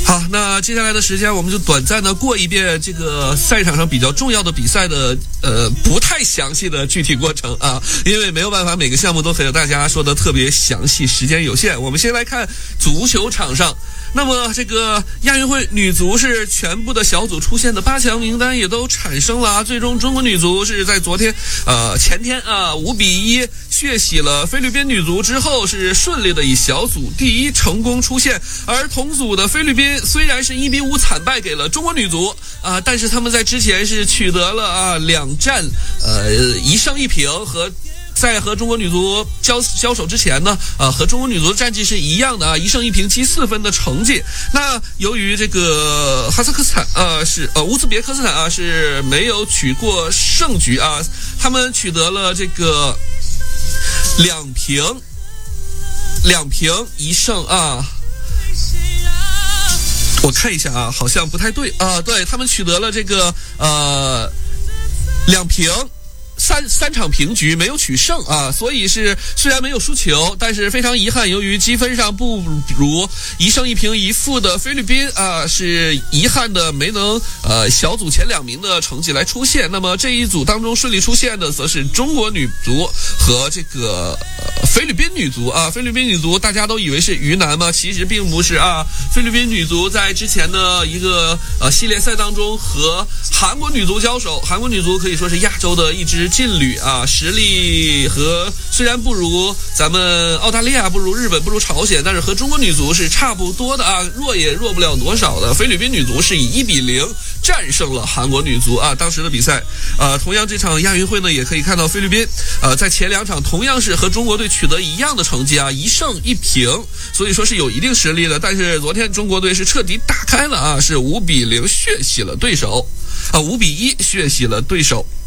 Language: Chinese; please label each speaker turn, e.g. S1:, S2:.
S1: 好，那接下来的时间我们就短暂的过一遍这个赛场上比较重要的比赛的不太详细的具体过程啊，因为没有办法每个项目都和大家说的特别详细，时间有限。我们先来看足球场上。那么这个亚运会女足是全部的小组出现的8强名单也都产生了啊，最终中国女足是在前天啊5-1血洗了菲律宾女足之后，是顺利的以小组第一成功出现。而同组的菲律宾虽然是1-5惨败给了中国女足啊，但是他们在之前是取得了2战1胜1平，在和中国女足交手之前呢，和中国女足的战绩是一样的啊，1胜1平积4分的成绩。那由于这个哈萨克斯坦乌兹别克斯坦啊是没有取过胜局啊，他们取得了这个2平1胜啊。我看一下啊，好像不太对啊，对，他们取得了这个2平。三场平局没有取胜啊，所以是虽然没有输球，但是非常遗憾，由于积分上不如1胜1平1负的菲律宾啊，是遗憾的没能小组前2名的成绩来出现。那么这一组当中顺利出现的则是中国女足和这个菲律宾女足啊。菲律宾女足大家都以为是鱼腩嘛，其实并不是啊。菲律宾女足在之前的一个系列赛当中和韩国女足交手，韩国女足可以说是亚洲的一支劲旅啊，实力虽然不如咱们澳大利亚，不如日本，不如朝鲜，但是和中国女足是差不多的啊，弱也弱不了多少的。菲律宾女足是以1-0战胜了韩国女足啊。当时的比赛同样这场亚运会呢，也可以看到菲律宾在前2场同样是和中国队取得一样的成绩啊，1胜1平，所以说是有一定实力的。但是昨天中国队是彻底打开了啊，是5-0血洗了对手啊，5-1血洗了对手。